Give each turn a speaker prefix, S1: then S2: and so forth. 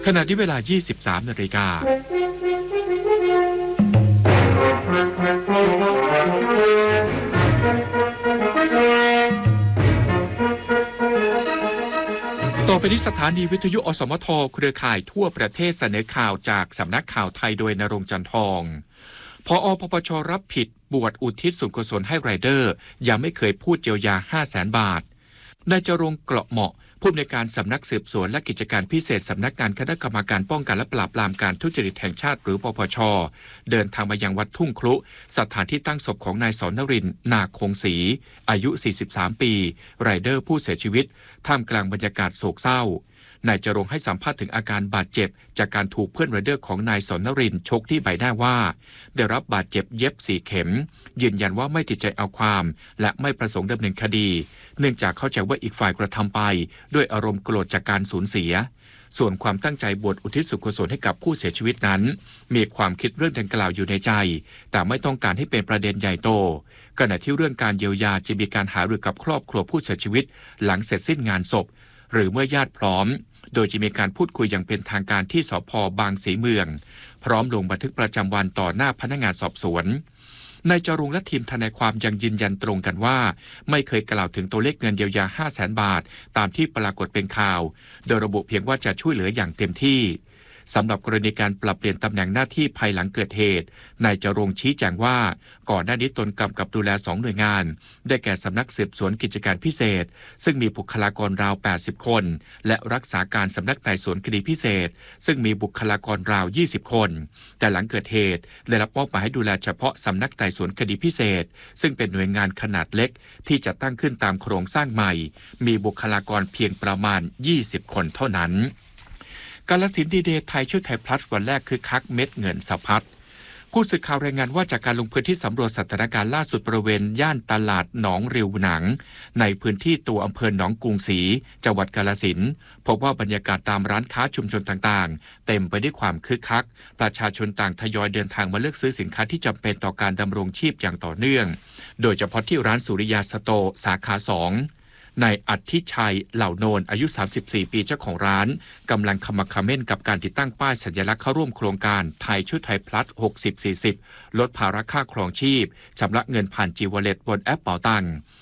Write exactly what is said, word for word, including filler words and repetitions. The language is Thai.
S1: ขณะที่เวลา ยี่สิบสามนาฬิกาต่อไปที่สถานีวิทยุอสมทเครือข่ายทั่วประเทศเสนอข่าวจากสำนักข่าวไทยโดยณรงค์จันทองผอ.ปปช.รับผิดบวชอุทิศส่วนกุศลให้ไรเดอร์ยังไม่เคยพูดเยียวยา ห้าแสน บาทนายจรงค์เกราะเหมาะผู้อำนวยการสำนักสืบสวนและกิจการพิเศษสำนักงานคณะกรรมการป้องกันและปราบปรามการทุจริตแห่งชาติหรือปปช.เดินทางมายังวัดทุ่งครุสถานที่ตั้งศพของนายสอนนรินทร์นาคงศรีอายุ สี่สิบสาม ปีไรเดอร์ผู้เสียชีวิตท่ามกลางบรรยากาศโศกเศร้านายจรงค์ให้สัมภาษณ์ถึงอาการบาดเจ็บจากการถูกเพื่อนไรเดอร์ของนายสอนนรินทร์ชกที่ใบหน้าว่าได้รับบาดเจ็บเย็บสี่เข็มยืนยันว่าไม่ติดใจเอาความและไม่ประสงค์ดำเนินคดีเนื่องจากเข้าใจว่าอีกฝ่ายกระทำไปด้วยอารมณ์โกรธจากการสูญเสียส่วนความตั้งใจบวชอุทิศส่วนกุศลให้กับผู้เสียชีวิตนั้นมีความคิดเรื่องดังกล่าวอยู่ในใจแต่ไม่ต้องการให้เป็นประเด็นใหญ่โตขณะที่เรื่องการเยียวยาจะมีการหารือกับครอบครัวผู้เสียชีวิตหลังเสร็จสิ้นงานศพหรือเมื่อญาติพร้อมโดยจะมีการพูดคุยอย่างเป็นทางการที่สภ.บางสีเมืองพร้อมลงบันทึกประจำวันต่อหน้าพนักงานสอบสวนนายจรงค์และทีมทนายความยังยืนยันตรงกันว่าไม่เคยกล่าวถึงตัวเลขเงินเยียวยา ห้าแสน บาทตามที่ปรากฏเป็นข่าวโดยระบุเพียงว่าจะช่วยเหลืออย่างเต็มที่สำหรับกรณีการปรับเปลี่ยนตำแหน่งหน้าที่ภายหลังเกิดเหตุนายจรงค์ชี้แจงว่าก่อนหน้านี้ตนกำกับดูแลสองหน่วยงานได้แก่สำนักสืบสวนกิจการพิเศษซึ่งมีบุคลากรราวแปดสิบคนและรักษาการสำนักไต่สวนคดีพิเศษซึ่งมีบุคลากรราวยี่สิบคนแต่หลังเกิดเหตุได้รับมอบหมายให้ดูแลเฉพาะสำนักไต่สวนคดีพิเศษซึ่งเป็นหน่วยงานขนาดเล็กที่จะตั้งขึ้นตามโครงสร้างใหม่มีบุคลากรเพียงประมาณยี่สิบคนเท่านั้นกาฬสินธุ์ดีเดย์ไทยช่วยไทยพลัสวันแรกคือคักเม็ดเงินสะพัดผู้สื่อข่าวรายงานว่าจากการลงพื้นที่สำรวจสถานการณ์ล่าสุดบริเวณย่านตลาดหนองริวหนังในพื้นที่ตัวอำเภอหนองกรุงศรีจังหวัดกาฬสินธุ์พบว่าบรรยากาศตามร้านค้าชุมชนต่างๆเต็มไปด้วยความคึกคักประชาชนต่างทยอยเดินทางมาเลือกซื้อสินค้าที่จำเป็นต่อการดำรงชีพอย่างต่อเนื่องโดยเฉพาะที่ร้านสุริยาสโตร์สาขาสองนายอัทธิชัยเหล่าโนนอายุสามสิบสี่ปีเจ้าของร้านกำลังขมักเขม้นกับการติดตั้งป้ายสัญลักษณ์เข้าร่วมโครงการไทยช่วยไทยพลัสหกสิบ สี่สิบลดภาระค่าครองชีพชำระเงินผ่านจีวอลเล็ตบนแอปเป๋าตังค์